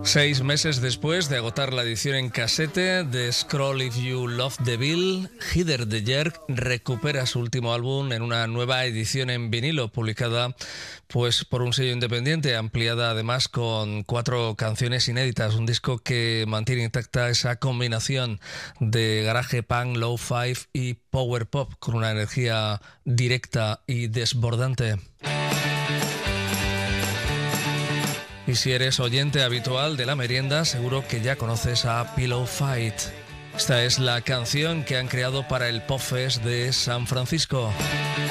6 meses después de agotar la edición en casete de Scroll If You Love the Bill, Heather de Jerk recupera su último álbum en una nueva edición en vinilo, publicada pues por un sello independiente, ampliada además con 4 canciones inéditas, un disco que mantiene intacta esa combinación de garaje punk, low-fi y power pop, con una energía directa y desbordante. Y si eres oyente habitual de La Merienda, seguro que ya conoces a Pillow Fight. Esta es la canción que han creado para el Pop Fest de San Francisco.